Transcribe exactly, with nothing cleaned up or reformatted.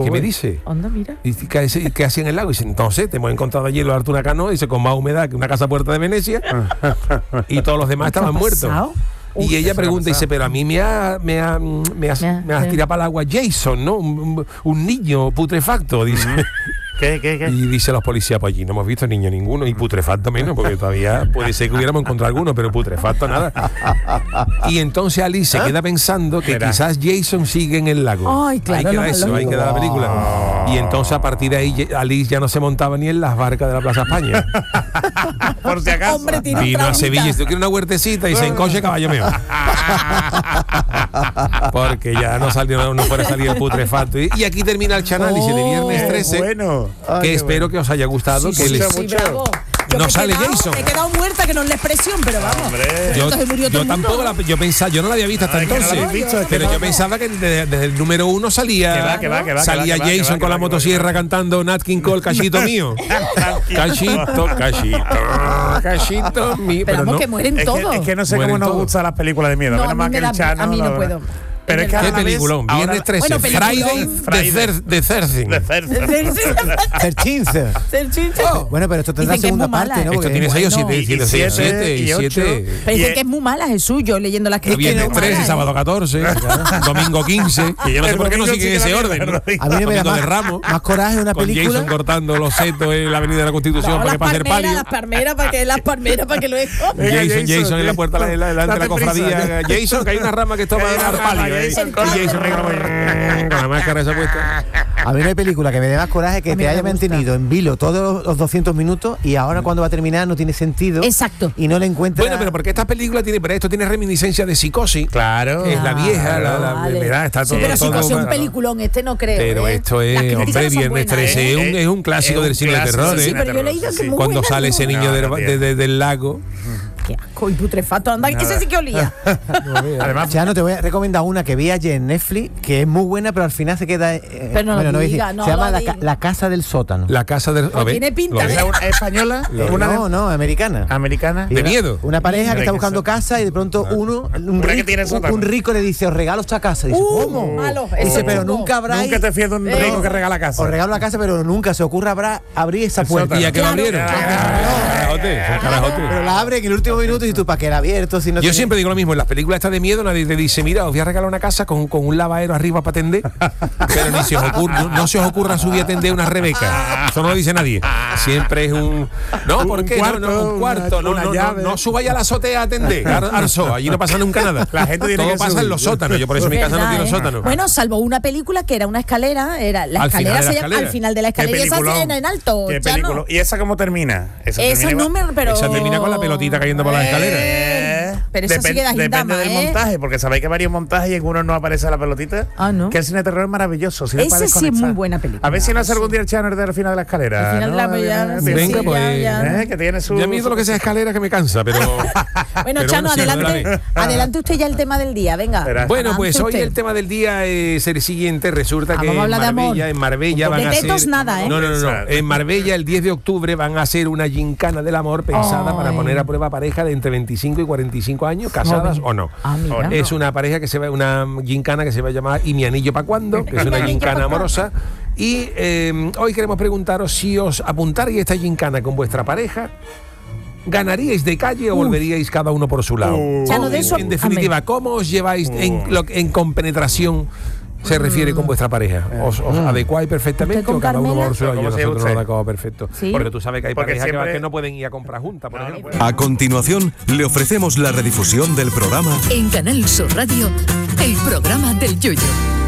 y me dice, Onda, mira. ¿y qué, qué hacía en el lago? Y dice, entonces, te hemos encontrado allí en los Artuna Canoa, dice, con más humedad que una casa puerta de Venecia, y todos los demás estaban muertos. Y ella pregunta y dice, pero a mí me ha, me ha, me has, me has tirado para el agua Jason, ¿no? Un, un niño putrefacto, dice. ¿Qué, qué, qué? Y dice los policías, pues allí no hemos visto niño ninguno, y putrefacto menos, porque todavía puede ser que hubiéramos encontrado alguno, pero putrefacto nada. Y entonces Alice se queda pensando que Era. quizás Jason sigue en el lago. Ay, claro, ahí queda lo- eso, lo- ahí queda la película. Y entonces a partir de ahí Alice ya no se montaba ni en las barcas de la Plaza España. Por si acaso. Hombre, tiene Vino a traumita. Sevilla y dice, quiero una huertecita y se encoche caballo mío. Porque ya no salió, no, no fuera a salir el putrefacto. Y, y aquí termina el chanálisis de viernes Qué trece, bueno. Ay, que qué espero bueno. que os haya gustado. Sí, que sí, les- sí, mucho. bravo. Yo No me he sale quedado- Jason. Me he quedado muerta, que no es la expresión, pero vamos. Hombre. Yo, Entonces murió todo yo el mundo, tampoco ¿no? la, yo pensaba, yo no la había visto hasta Ay, que no la entonces, habéis visto, es que pero no. yo pensaba que desde, desde el número uno salía, Que va, que va, que va, salía que va, que va, Jason que va, con la que va, motosierra que va. cantando Nat King Cole, cachito mío, cachito, cachito, cachito mío, Pero pero vamos, no. que mueren Es todos. que, es que no sé Mueren cómo nos todos. gustan las películas de miedo. No, Menos a mí mal me que el da- Chano a mí no lo- puedo. Pero es que ¿Qué a Qué la vez, peliculón, ahora- viernes trece, Bueno, Friday peliculón. de Cer- de Cercin. De Cerce. Cerchince. Bueno, pero esto tendrá Dicen que es segunda muy mala, parte, ¿no? ¿eh? Esto Porque- tiene seis o bueno. siete, Y siete, siete, siete, y y ocho. siete. Pero Y dicen es- que es muy mala, Jesús, yo leyendo las críticas. Viernes es muy trece, mala, ¿eh? sábado catorce, domingo quince, y yo no sé El por qué no domingo siguen sí ese que la orden. mierda, ¿no? ¿no? A mí no me da Domingo de más, Ramos, más coraje una con película. Jason cortando los setos en la Avenida de la Constitución No, para las que pase el palmeras, palio. las palmeras, para que las palmeras, para que luego. Venga, Jason, Jason, Jason en la puerta de la, la, de la date cofradía. prisa. Jason, que hay una rama que esto va a dar palio. ¿eh? Jason, Y Jason venga, con la máscara esa puesta. A mí no hay película que me dé más coraje que A mí te me haya gusta. mantenido en vilo todos los doscientos minutos y ahora cuando va a terminar no tiene sentido. Exacto. Y no le encuentra. Bueno, pero porque esta película tiene, pero esto tiene reminiscencia de Psicosis. Claro. Es la vieja, la, la Vale. verdad, está Sí, todo. pero si todo fuese un mal. peliculón, este no creo. Pero ¿eh? esto Las es, críticas hombre, no son Viernes buenas, trece ¿eh? es un, es un clásico Es un del cine de clásico, terror. sí, ¿eh? Sí, pero yo he leído que es muy Cuando buena, sale ¿no? ese niño No, del, no de- tiene. de- del lago. Qué asco y putrefacto. Anda, ese sí que olía. Además, Ya no te voy a recomendar una que vi ayer en Netflix que es muy buena, pero al final se queda. eh, Pero no bueno, lo voy a decir. diga, no se llama lo la, ca- diga. la Casa del Sótano. La casa del. Pues ¿lo tiene ves? pinta, ¿Lo ¿eh? ves? ¿es una española? Eh, Una no, de- no, americana. americana. Y ¿De una- miedo? Una pareja que De está que buscando son- casa y de pronto uno, un Una que rico, tiene un, sótano. un rico le dice, os regalo esta casa. Dice, Uh, ¿cómo? malo, Dice, ese pero truco. nunca habrá. Nunca te fías de un Eh, rico que regala casa. Os regalo la casa, pero nunca se ocurra habrá abrir esa puerta. ¿Y a qué lo Claro, abrieron? claro. Carajote, son carajote. Pero la abre en el último minuto y tú, ¿para qué la abierto? Si no Yo sé siempre digo lo mismo, en las películas estas de miedo nadie te dice, mira, os voy a regalar una casa con, con un lavadero arriba para atender, pero ni se os ocurra, no, no se os ocurra subir a atender una Rebeca. Eso no lo dice nadie. Siempre es un... No, Un ¿por qué? cuarto, no, no, un cuarto. una- no, una no, llave. no, no subáis a la azotea a atender, Ar- Arso, allí no pasa nunca nada. La gente tiene Todo que pasa subir. en los sótanos, yo por eso en mi casa no ¿Verdad, tiene eh? sótano. Bueno, salvo una película que era una escalera, era la Al final escalera de la se llama escalera. al final de la Qué escalera y esa peliculón. se en alto. Qué Chano. película. ¿Y esa cómo termina? Esa, Esa termina no me, pero Esa termina con la pelotita cayendo por las escaleras. Eh, Pero esa sí que da depende gindama, del ¿eh? montaje, porque sabéis que hay varios montajes y en uno no aparece la pelotita. Ah, ¿no? Que el cine de terror es maravilloso. Si no Ese puedes sí es muy conectar. buena película. A ver si no hace Sí. algún día el Channel del final de la escalera. Al final ¿no? de la- ya- sí, Venga, sí, pues, ya- ya. Eh, que tiene su. Ya a mí todo lo que sea escalera que me cansa, pero... Bueno, pero Chano, sí, adelante, dale. adelante usted ya el tema del día, venga. Espera. Bueno, pues Avance hoy usted. el tema del día es el siguiente. Resulta Ah, que vamos a en hablar de amor. Marbella, en Marbella van De a hacer... tetos nada, ¿eh? No, no, no, no. En Marbella el diez de octubre van a hacer una gincana del amor pensada Ay. para poner a prueba pareja de entre veinticinco y cuarenta y cinco años, casadas Joven. o no. Ah, mira. Es una pareja que se va, una gincana que se va a llamar ¿Y mi anillo para cuándo? Que es una ¿Y mi anillo gincana pa' cuándo? amorosa. Y eh, hoy queremos preguntaros si os apuntaríais esta gincana con vuestra pareja, ¿ganaríais de calle o volveríais cada uno por su lado? Uh. Chano, de eso- En definitiva, ¿cómo os lleváis en, lo, en compenetración? Se refiere con vuestra pareja. ¿Os, os adecuáis perfectamente ¿Usted con o cada uno Carmela? por su lado? ¿Cómo Yo se nosotros usted? nos adecuamos perfecto. Sí. Porque tú sabes que hay Porque parejas que, siempre- que no pueden ir a comprar juntas, por No, no ejemplo. pueden. A continuación, le ofrecemos la redifusión del programa En Canal Sur Radio, el programa del Yoyo.